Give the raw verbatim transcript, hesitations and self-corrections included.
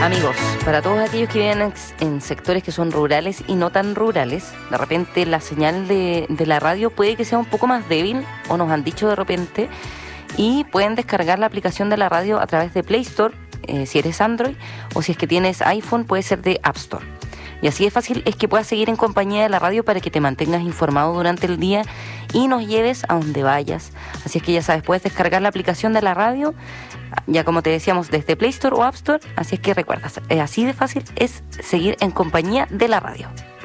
Amigos, para todos aquellos que viven en, en sectores que son rurales y no tan rurales, de repente la señal de, de la radio puede que sea un poco más débil, o nos han dicho de repente, y pueden descargar la aplicación de la radio a través de Play Store, eh, si eres Android, o si es que tienes iPhone, puede ser de App Store. Y así de fácil es que puedas seguir en compañía de la radio para que te mantengas informado durante el día y nos lleves a donde vayas. Así es que ya sabes, puedes descargar la aplicación de la radio, ya como te decíamos, desde Play Store o App Store. Así es que recuerdas, así de fácil es seguir en compañía de la radio.